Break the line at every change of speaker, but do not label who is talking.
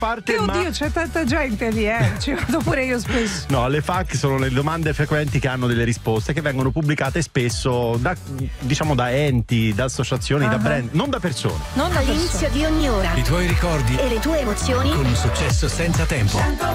parte.
Oddio, c'è tanta gente lì, ci vado pure io spesso.
No, le FAQ sono le domande frequenti che hanno delle risposte che vengono pubblicate spesso da, diciamo, da enti, da associazioni, da brand, non da persone.
Non da
All'inizio di ogni ora.
I tuoi ricordi
E le tue emozioni.
con un successo senza tempo.